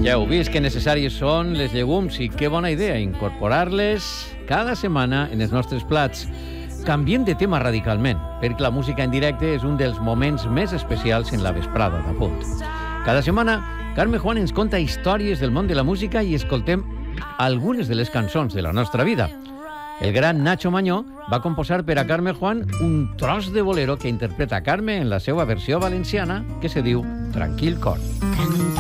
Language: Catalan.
Ja heu vist que necessaris són les llegums i que bona idea incorporar-les cada setmana en els nostres plats. Canviem de tema radicalment, perquè la música en directe és un dels moments més especials en la vesprada d'Apunt. Cada setmana, Carme Juan ens conta històries del món de la música i escoltem algunes de les cançons de la nostra vida. El gran Nacho Mañó va composar per a Carme Juan un tros de bolero que interpreta Carme en la seva versió valenciana, que se diu Tranquil Cor.